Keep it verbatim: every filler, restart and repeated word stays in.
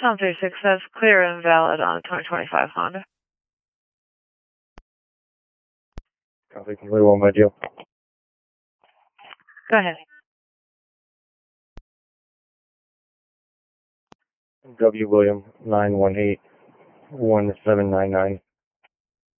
Tom three six says clear and valid on a twenty twenty-five Honda. Copy, complete one by deal. Go ahead. W William nine one eight one seven nine nine.